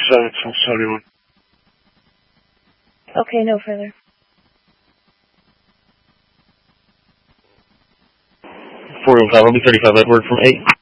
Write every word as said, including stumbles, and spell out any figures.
seven from seventy-one. Okay, no further. four oh five, I'll be thirty-five Edward from eight.